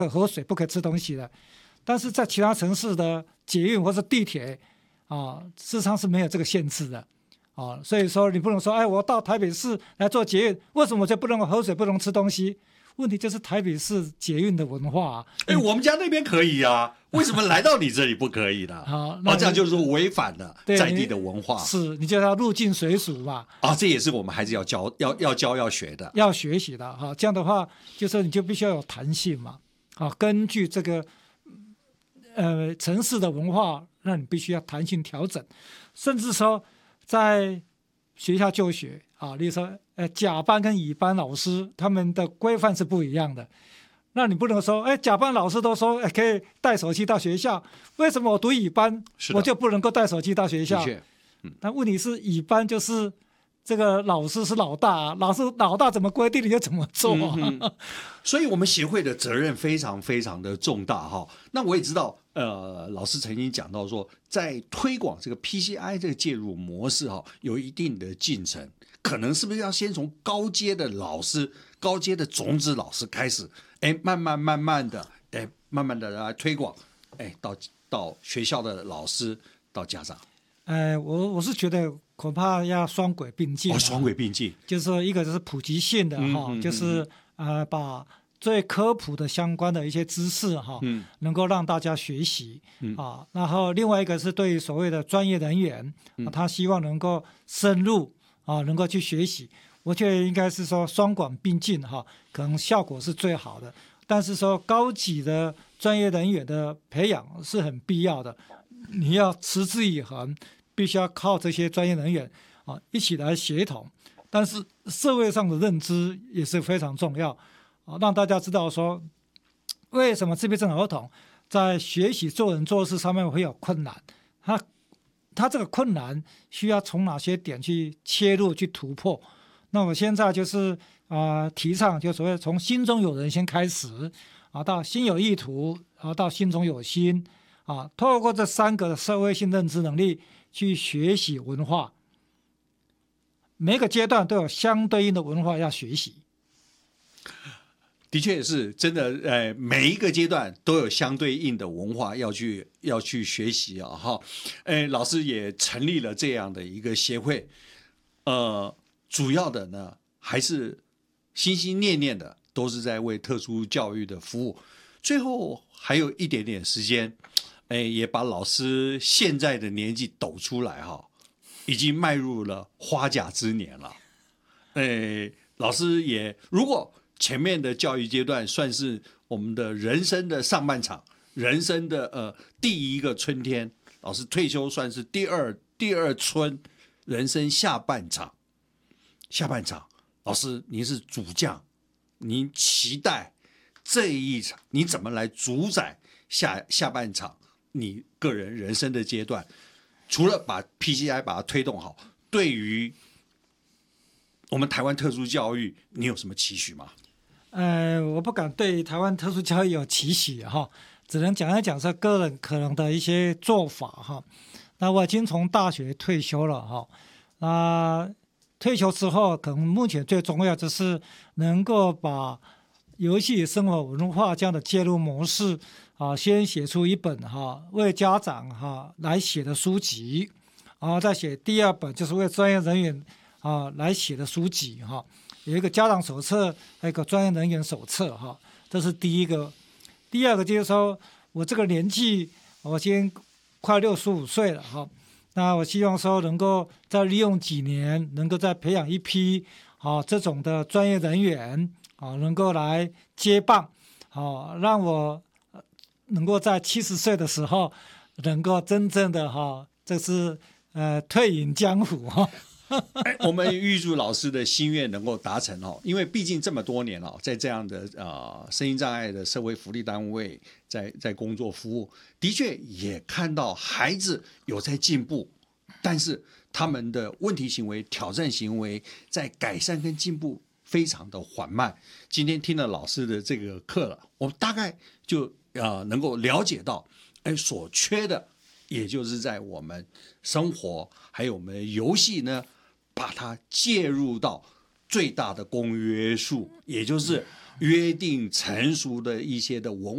喝水，不可以吃东西的。但是在其他城市的捷运或是地铁事实上是没有这个限制的所以说你不能说，哎，我到台北市来做捷运，为什么就不能喝水，不能吃东西？问题就是台北市捷运的文化我们家那边可以啊，为什么来到你这里不可以呢？这样就是违反了在地的文化。 是，你就要入境随俗嘛。 这也是我们孩子要教要学的， 要学习的这样的话，就是你就必须要有弹性嘛。根据这个城市的文化，那你必须要弹性调整，甚至说在学校就学例如说甲班跟乙班老师他们的规范是不一样的。那你不能说甲班老师都说可以带手机到学校，为什么我读乙班我就不能够带手机到学校？但问题是乙班就是这个老师是老大老大怎么规定你就怎么做所以我们协会的责任非常非常的重大那我也知道老师曾经讲到说，在推广这个 PCI 这个介入模式有一定的进程，可能是不是要先从高阶的老师、高阶的种子老师开始，慢慢的来推广，到学校的老师到家长。 我是觉得恐怕要双轨并进双轨并进， 就是说一个就是普及性的就是把最科普的相关的一些知识能够让大家学习然后另外一个是对于所谓的专业人员他希望能够深入能够去学习，我觉得应该是说双管并进可能效果是最好的。但是说高级的专业人员的培养是很必要的，你要持之以恒，必须要靠这些专业人员一起来协同。但是社会上的认知也是非常重要让大家知道说为什么自闭症儿童在学习做人做事上面会有困难，他这个困难需要从哪些点去切入去突破。那我现在就是提倡就所谓从心中有人先开始到心有意图到心中有心透过这3个社会性认知能力去学习文化，每个阶段都有相对应的文化要学习。 的确也是真的，每一个阶段都有相对应的文化要去学习老师也成立了这样的一个协会，主要的呢还是心心念念的都是在为特殊教育的服务。最后还有一点点时间，也把老师现在的年纪抖出来已经迈入了花甲之年了。老师也如果前面的教育阶段算是我们的人生的上半场，人生的第一个春天，老师退休算是第二春，人生下半场，老师您是主将，您期待这一场你怎么来主宰下半场你个人人生的阶段？除了把 PCI 把它推动好，对于我们台湾特殊教育你有什么期许吗？ 我不敢对台湾特殊教育有期许只能讲一讲说个人可能的一些做法那我已经从大学退休了那退休之后可能目前最重要就是能够把游戏生活文化这样的介入模式先写出一本为家长来写的书籍，然后再写第2本就是为专业人员来写的书籍有一个家长手册，还有一个专业人员手册这是第一个。第2个就是说我这个年纪我先快65岁了那我希望说能够再利用几年，能够再培养一批这种的专业人员能够来接棒让我能够在70岁的时候能够真正的这是退隐江湖我们预祝老师的心愿能够达成因为毕竟这么多年在这样的身心障碍的社会福利单位在工作服务，的确也看到孩子有在进步，但是他们的问题行为、挑战行为在改善跟进步非常的缓慢。今天听了老师的这个课了，我们大概就能够了解到所缺的也就是在我们生活还有我们的游戏呢，把它介入到最大的公约数，也就是约定成熟的一些的文